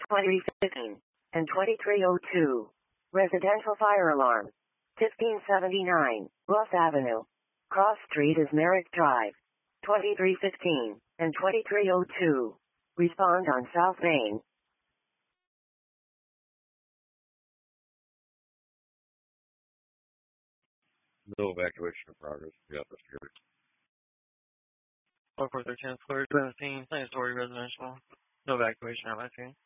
2315 and 2302. Residential fire alarm. 1579, Ross Avenue. Cross Street is Merrick Drive. 2315 and 2302. Respond on South Main. No evacuation in progress. Yeah, that's good. 4413 Florida 17, second story residential. No evacuation, have I seen?